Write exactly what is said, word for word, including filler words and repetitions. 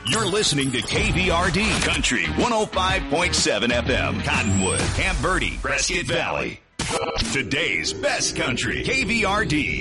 You're listening to K V R D Country one oh five point seven F M, Cottonwood, Camp Verde, Prescott Valley. Today's best country, K V R D.